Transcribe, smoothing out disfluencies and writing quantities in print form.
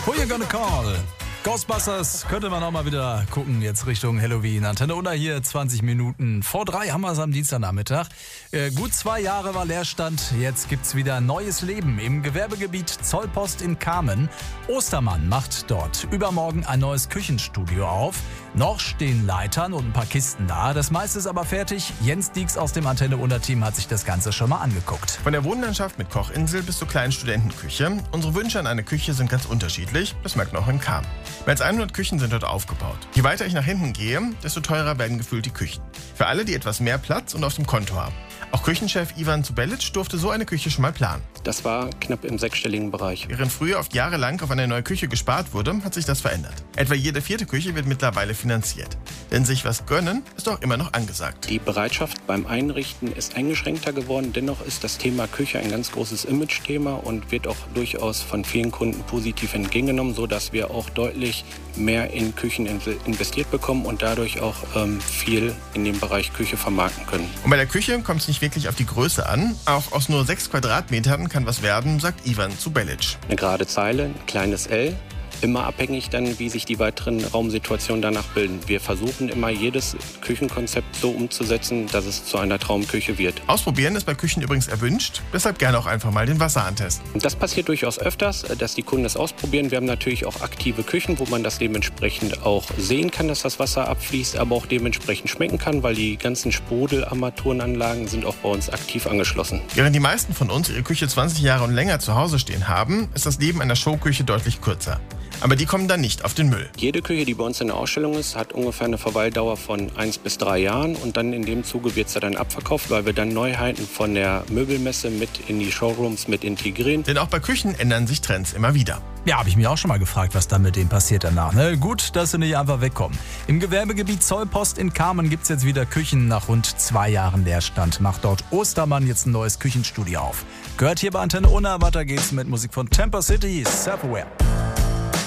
Who you gonna call? Ghostbusters könnte man auch mal wieder gucken, jetzt Richtung Halloween. Antenne Unna hier, 20 Minuten vor 3 haben wir es am Dienstagnachmittag. Gut 2 Jahre war Leerstand, jetzt gibt's wieder neues Leben im Gewerbegebiet Zollpost in Kamen. Ostermann macht dort übermorgen ein neues Küchenstudio auf. Noch stehen Leitern und ein paar Kisten da, das meiste ist aber fertig. Jens Dieks aus dem Antenne Unna-Team hat sich das Ganze schon mal angeguckt. Von der Wohnlandschaft mit Kochinsel bis zur kleinen Studentenküche. Unsere Wünsche an eine Küche sind ganz unterschiedlich, das merkt man auch in Kamen. Mehr als 100 Küchen sind dort aufgebaut. Je weiter ich nach hinten gehe, desto teurer werden gefühlt die Küchen. Für alle, die etwas mehr Platz und auf dem Konto haben. Auch Küchenchef Ivan Zubelic durfte so eine Küche schon mal planen. Das war knapp im 6-stelligen Bereich. Während früher oft jahrelang auf eine neue Küche gespart wurde, hat sich das verändert. Etwa jede 4. Küche wird mittlerweile finanziert. Denn sich was gönnen, ist auch immer noch angesagt. Die Bereitschaft beim Einrichten ist eingeschränkter geworden. Dennoch ist das Thema Küche ein ganz großes Image-Thema und wird auch durchaus von vielen Kunden positiv entgegengenommen, sodass wir auch deutlich mehr in Küchen investiert bekommen und dadurch auch viel in dem Bereich Küche vermarkten können. Und bei der Küche kommt es nicht wirklich auf die Größe an. Auch aus nur 6 Quadratmetern kann was werden, sagt Ivan Zubelic. Eine gerade Zeile, ein kleines L. Immer abhängig dann, wie sich die weiteren Raumsituationen danach bilden. Wir versuchen immer, jedes Küchenkonzept so umzusetzen, dass es zu einer Traumküche wird. Ausprobieren ist bei Küchen übrigens erwünscht, deshalb gerne auch einfach mal den Wasserhahn testen. Das passiert durchaus öfters, dass die Kunden das ausprobieren. Wir haben natürlich auch aktive Küchen, wo man das dementsprechend auch sehen kann, dass das Wasser abfließt, aber auch dementsprechend schmecken kann, weil die ganzen Sprudelarmaturenanlagen sind auch bei uns aktiv angeschlossen. Während die meisten von uns ihre Küche 20 Jahre und länger zu Hause stehen haben, ist das Leben einer Showküche deutlich kürzer. Aber die kommen dann nicht auf den Müll. Jede Küche, die bei uns in der Ausstellung ist, hat ungefähr eine Verweildauer von 1 bis 3 Jahren. Und dann in dem Zuge wird es dann abverkauft, weil wir dann Neuheiten von der Möbelmesse mit in die Showrooms mit integrieren. Denn auch bei Küchen ändern sich Trends immer wieder. Ja, habe ich mich auch schon mal gefragt, was da mit denen passiert danach. Ne? Gut, dass sie nicht einfach wegkommen. Im Gewerbegebiet Zollpost in Kamen gibt es jetzt wieder Küchen nach rund 2 Jahren Leerstand. Macht dort Ostermann jetzt ein neues Küchenstudio auf. Gehört hier bei Antenne Unna, weiter geht's mit Musik von Tampa City, Self-Aware.